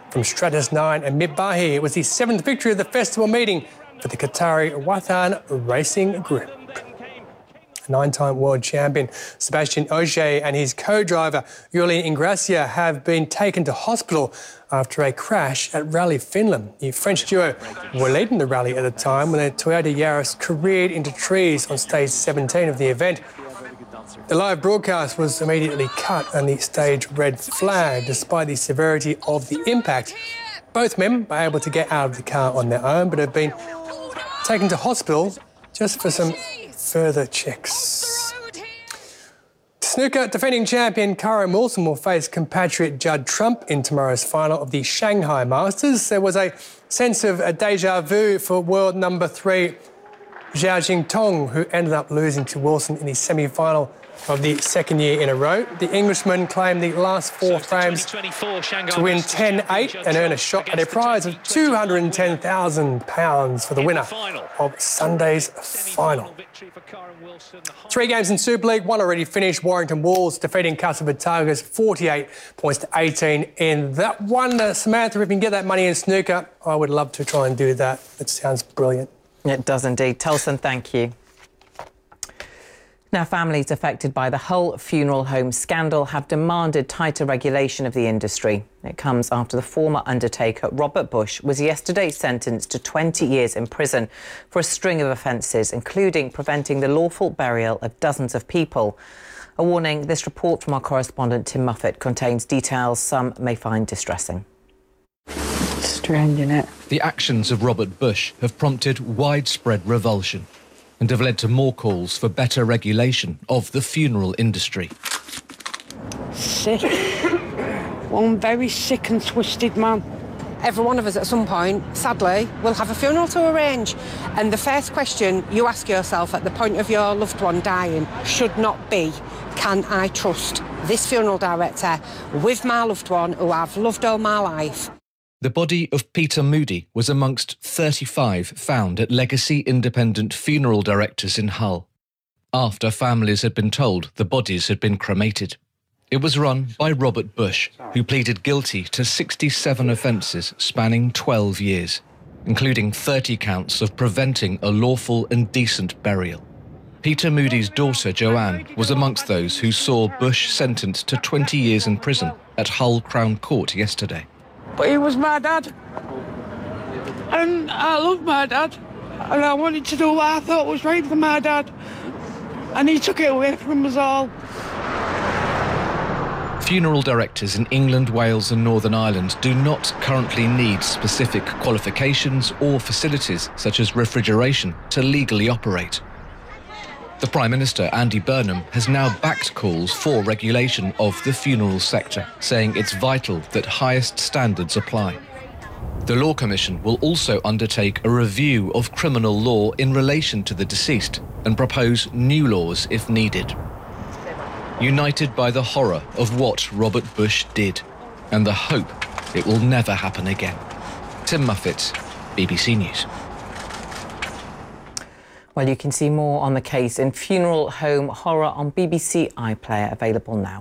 From Stratus 9 and Midbahi, it was the 7th victory of the festival meeting for the Qatari Wathan Racing Group. Nine-time world champion Sebastian Ogier and his co-driver Julien Ingrassia have been taken to hospital after a crash at Rally Finland. The French duo were leading the rally at the time when a Toyota Yaris careered into trees on stage 17 of the event. The live broadcast was immediately cut and the stage red flag despite the severity of the impact. Both men were able to get out of the car on their own but have been taken to hospital just for some further checks. Snooker defending champion Kyren Wilson will face compatriot Judd Trump in tomorrow's final of the Shanghai Masters. There was a sense of a déjà vu for world number 3 Zhao Jingtong, who ended up losing to Wilson in the semi-final of the second year in a row. The Englishman claimed the last 4 frames to win 10-8 and earn a shot at a prize of £210,000 for the winner of Sunday's final. 3 games in Super League, 1 already finished. Warrington Wolves defeating Castleford Tigers 48 points to 18 in that one. Samantha, if you can get that money in snooker, I would love to try and do that. It sounds brilliant. It does indeed. Telson, thank you. Now, families affected by the Hull funeral home scandal have demanded tighter regulation of the industry. It comes after the former undertaker, Robert Bush, was yesterday sentenced to 20 years in prison for a string of offences, including preventing the lawful burial of dozens of people. A warning, this report from our correspondent Tim Muffet contains details some may find distressing. Strange, isn't it? The actions of Robert Bush have prompted widespread revulsion and have led to more calls for better regulation of the funeral industry. Sick. One very sick and twisted man. Every one of us at some point, sadly, will have a funeral to arrange. And the first question you ask yourself at the point of your loved one dying should not be, can I trust this funeral director with my loved one who I've loved all my life? The body of Peter Moody was amongst 35 found at Legacy Independent Funeral Directors in Hull, after families had been told the bodies had been cremated. It was run by Robert Bush, who pleaded guilty to 67 offences spanning 12 years, including 30 counts of preventing a lawful and decent burial. Peter Moody's daughter, Joanne, was amongst those who saw Bush sentenced to 20 years in prison at Hull Crown Court yesterday. But he was my dad. And I loved my dad. And I wanted to do what I thought was right for my dad. And he took it away from us all. Funeral directors in England, Wales and Northern Ireland do not currently need specific qualifications or facilities such as refrigeration to legally operate. The Prime Minister, Andy Burnham, has now backed calls for regulation of the funeral sector, saying it's vital that highest standards apply. The Law Commission will also undertake a review of criminal law in relation to the deceased and propose new laws if needed. United by the horror of what Robert Bush did and the hope it will never happen again. Tim Muffet, BBC News. Well, you can see more on the case in Funeral Home Horror on BBC iPlayer, available now.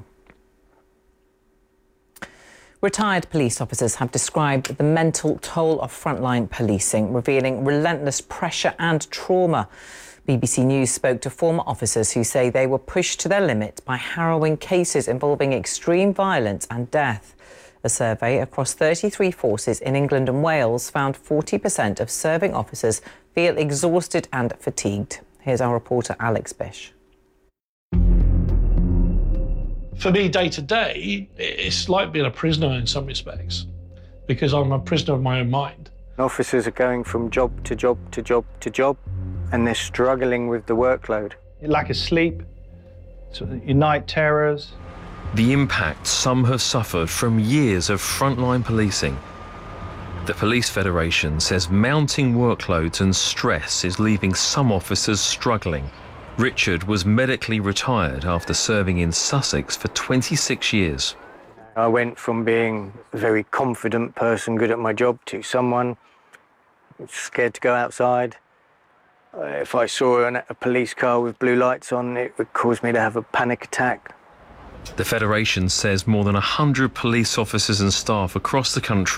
Retired police officers have described the mental toll of frontline policing, revealing relentless pressure and trauma. BBC News spoke to former officers who say they were pushed to their limit by harrowing cases involving extreme violence and death. A survey across 33 forces in England and Wales found 40% of serving officers feel exhausted and fatigued. Here's our reporter Alex Bish. For me, day to day, it's like being a prisoner in some respects, because I'm a prisoner of my own mind. Officers are going from job to job to job to job, and they're struggling with the workload. Lack of sleep, your night terrors. The impact some have suffered from years of frontline policing. The Police Federation says mounting workloads and stress is leaving some officers struggling. Richard was medically retired after serving in Sussex for 26 years. I went from being a very confident person, good at my job, to someone scared to go outside. If I saw a police car with blue lights on, it would cause me to have a panic attack. The Federation says more than 100 police officers and staff across the country